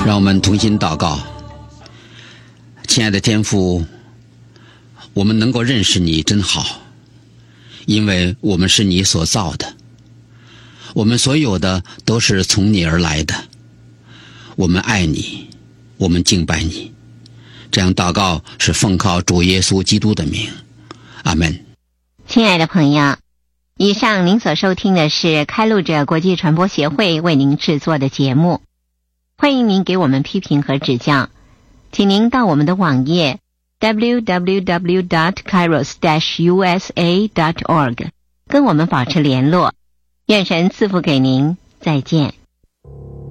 让我们同心祷告。亲爱的天父，我们能够认识你真好，因为我们是你所造的，我们所有的都是从你而来的。我们爱你，我们敬拜你。这样祷告是奉靠主耶稣基督的名，阿们。 亲爱的朋友，以上您所收听的是开路者国际传播协会为您制作的节目。欢迎您给我们批评和指教，请您到我们的网页 www.kairos-usa.org 跟我们保持联络。愿神赐福给您，再见。